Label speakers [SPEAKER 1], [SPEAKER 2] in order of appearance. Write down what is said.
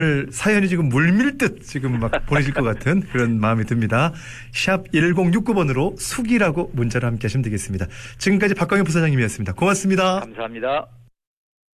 [SPEAKER 1] 사연이 지금 물밀듯 지금 막 보내실 것 같은 그런 마음이 듭니다. 샵 1069번으로 숙이라고 문자로 함께 하시면 되겠습니다. 지금까지 박광현 부사장님이었습니다. 고맙습니다.
[SPEAKER 2] 감사합니다.